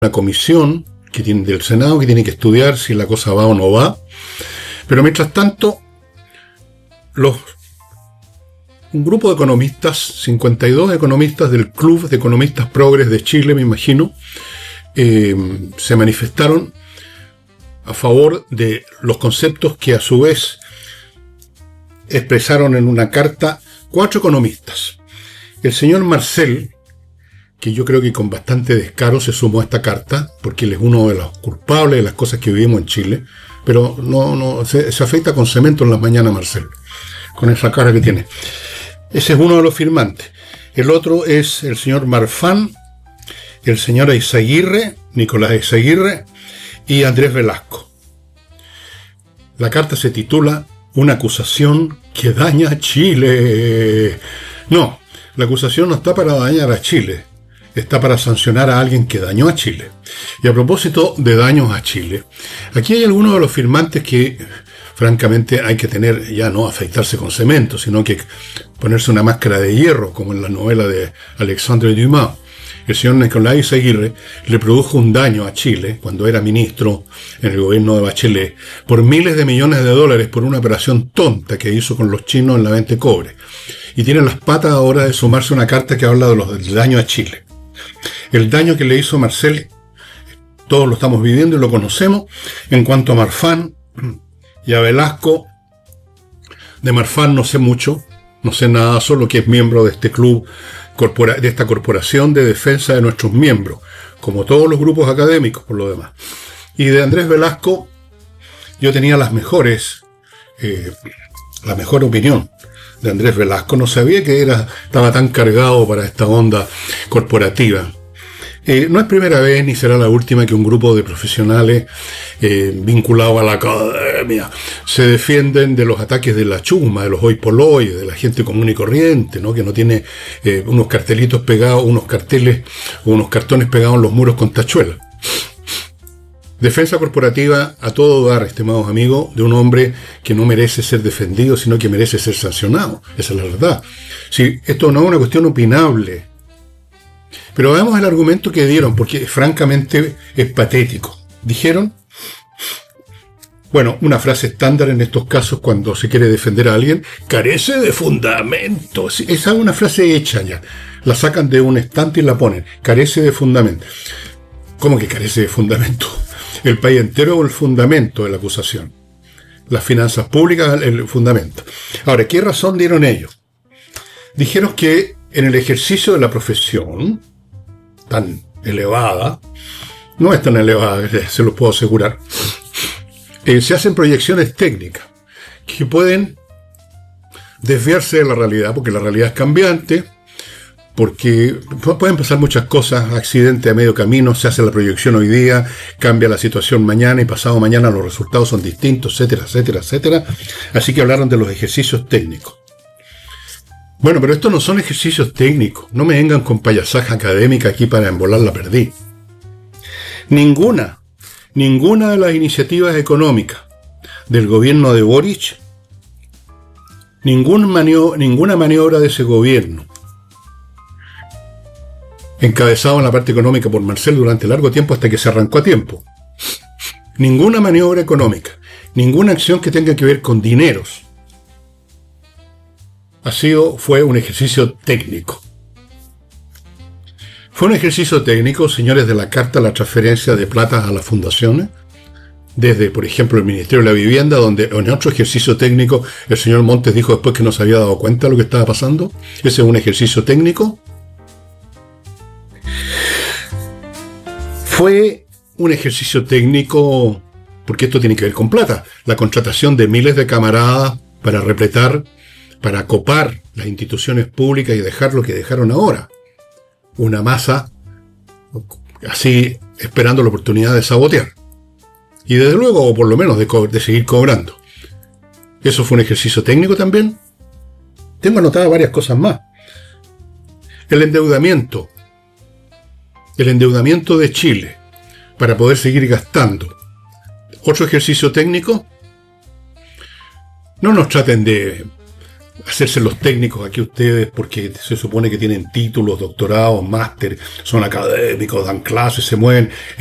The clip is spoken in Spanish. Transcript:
una comisión del Senado que tiene que estudiar si la cosa va o no va. Pero mientras tanto, un grupo de economistas, 52 economistas del Club de Economistas Progres de Chile, me imagino, se manifestaron a favor de los conceptos que a su vez expresaron en una carta 4 economistas. El señor Marcel, que yo creo que con bastante descaro se sumó a esta carta, porque él es uno de los culpables de las cosas que vivimos en Chile, pero no se afeita con cemento en las mañanas, Marcel, con esa cara que tiene. Ese es uno de los firmantes. El otro es el señor Marfán, el señor Eizaguirre, Nicolás Eizaguirre, y Andrés Velasco. La carta se titula Una acusación que daña a Chile. No, la acusación no está para dañar a Chile, está para sancionar a alguien que dañó a Chile. Y a propósito de daños a Chile, aquí hay algunos de los firmantes que, francamente, hay que tener, ya no afeitarse con cemento, sino que ponerse una máscara de hierro, como en la novela de Alexandre Dumas. El señor Nicolás Eizaguirre le produjo un daño a Chile cuando era ministro en el gobierno de Bachelet por miles de millones de dólares por una operación tonta que hizo con los chinos en la venta de cobre. Y tiene las patas ahora de sumarse a una carta que habla del daño a Chile. El daño que le hizo Marcel, todos lo estamos viviendo y lo conocemos. En cuanto a Marfán y a Velasco, de Marfán no sé mucho, no sé nada, solo que es miembro de este club, de esta corporación de defensa de nuestros miembros, como todos los grupos académicos por lo demás. Y de Andrés Velasco, yo tenía la mejor opinión de Andrés Velasco. No sabía que estaba tan cargado para esta onda corporativa. No es primera vez ni será la última que un grupo de profesionales vinculados a la academia se defienden de los ataques de la chusma, de los hoi polloi, de la gente común y corriente, ¿no? Que no tiene unos cartelitos pegados, unos carteles o unos cartones pegados en los muros con tachuelas. Defensa corporativa a todo dar, estimados amigos, de un hombre que no merece ser defendido, sino que merece ser sancionado. Esa es la verdad. Sí, esto no es una cuestión opinable. Pero veamos el argumento que dieron, porque francamente es patético. Dijeron, bueno, una frase estándar en estos casos cuando se quiere defender a alguien, carece de fundamento. Esa es una frase hecha ya. La sacan de un estante y la ponen. Carece de fundamento. ¿Cómo que carece de fundamento? El país entero es el fundamento de la acusación. Las finanzas públicas, el fundamento. Ahora, ¿qué razón dieron ellos? Dijeron que en el ejercicio de la profesión, tan elevada, no es tan elevada, se lo puedo asegurar, se hacen proyecciones técnicas que pueden desviarse de la realidad, porque la realidad es cambiante, porque pueden pasar muchas cosas, accidente a medio camino, se hace la proyección hoy día, cambia la situación mañana y pasado mañana los resultados son distintos, etcétera, etcétera, etcétera. Así que hablaron de los ejercicios técnicos. Bueno, pero estos no son ejercicios técnicos, no me vengan con payasaje académica aquí para embolar la perdí. Ninguna de las iniciativas económicas del gobierno de Boric, ninguna maniobra de ese gobierno, encabezado en la parte económica por Marcel durante largo tiempo hasta que se arrancó a tiempo. Ninguna maniobra económica, ninguna acción que tenga que ver con dineros, fue un ejercicio técnico. Fue un ejercicio técnico, señores, de la carta a la transferencia de plata a las fundaciones, desde, por ejemplo, el Ministerio de la Vivienda, donde en otro ejercicio técnico el señor Montes dijo después que no se había dado cuenta de lo que estaba pasando. Ese es un ejercicio técnico. Fue un ejercicio técnico, porque esto tiene que ver con plata, la contratación de miles de camaradas para repletar, para copar las instituciones públicas y dejar lo que dejaron ahora. Una masa así esperando la oportunidad de sabotear. Y desde luego, o por lo menos de seguir cobrando. ¿Eso fue un ejercicio técnico también? Tengo anotadas varias cosas más. El endeudamiento de Chile para poder seguir gastando. ¿Otro ejercicio técnico? No nos traten de hacerse los técnicos aquí ustedes, porque se supone que tienen títulos, doctorados, máster, son académicos, dan clases, se mueven